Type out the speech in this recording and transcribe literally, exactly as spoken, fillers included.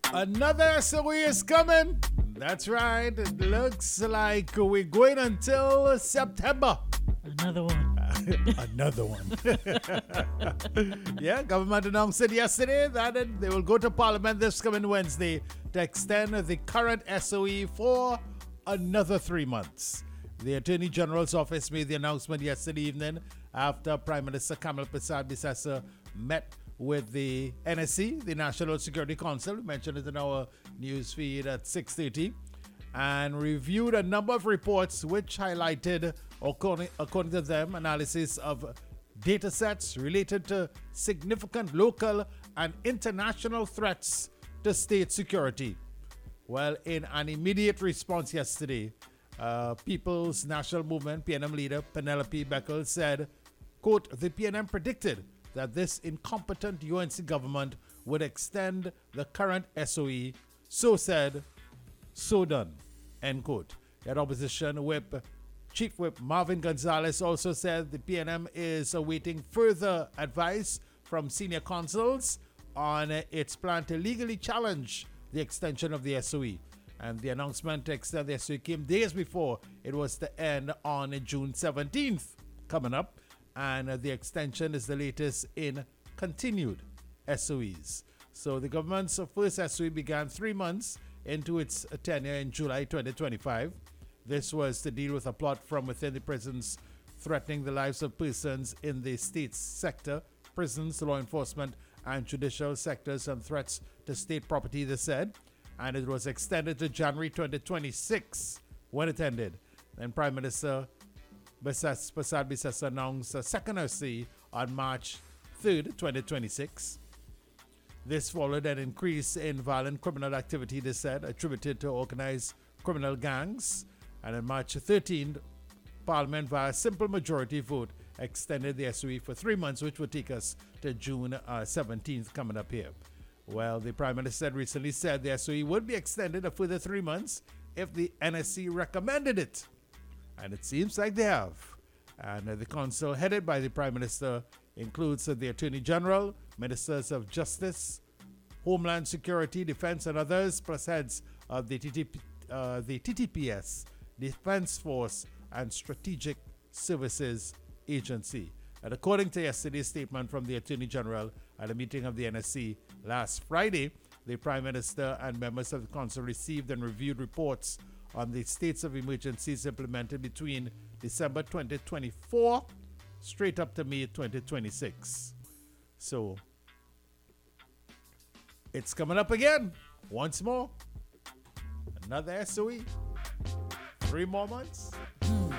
Another S O E is coming. That's right. It looks like we're going until September. Another one. Another one. Yeah, government announced it yesterday that it, they will go to Parliament this coming Wednesday to extend the current S O E for another three months. The Attorney General's office made the announcement yesterday evening after Prime Minister Kamal Prasad Bisasa met with the N S C, the National Security Council, we mentioned it in our news feed at six thirty, and reviewed a number of reports which highlighted, according, according to them, analysis of data sets related to significant local and international threats to state security. Well, in an immediate response yesterday, uh, People's National Movement, P N M leader Penelope Beckel said, quote, the P N M predicted that this incompetent U N C government would extend the current S O E. So said, so done, end quote. That opposition whip, Chief Whip Marvin Gonzalez also said the P N M is awaiting further advice from senior counsels on its plan to legally challenge the extension of the S O E. And the announcement to extend the S O E came days before it was to end on June seventeenth coming up. And the extension is the latest in continued S O Es. So the government's first S O E began three months into its tenure in July twenty twenty-five. This was to deal with a plot from within the prisons threatening the lives of persons in the state sector, prisons, law enforcement, and judicial sectors, and threats to state property, they said. And it was extended to January twenty twenty-six when it ended. Then Prime Minister Prasad Bisasa announced a second S O E on March third, twenty twenty-six. This followed an increase in violent criminal activity, they said, attributed to organized criminal gangs. And on March thirteenth, Parliament, via simple majority vote, extended the S O E for three months, which would take us to June uh, seventeenth coming up here. Well, the Prime Minister recently said the S O E would be extended a further three months if the N S C recommended it. And it seems like they have. And uh, the council, headed by the Prime Minister, includes uh, the Attorney General, Ministers of Justice, Homeland Security, Defense, and others, plus heads of the, T T P, uh, the T T P S, Defense Force, and Strategic Services Agency. And according to yesterday's statement from the Attorney General at a meeting of the N S C last Friday, the Prime Minister and members of the council received and reviewed reports on the states of emergencies implemented between December twenty twenty-four straight up to May twenty twenty-six. So, it's coming up again, once more. Another S O E. Three more months. Hmm.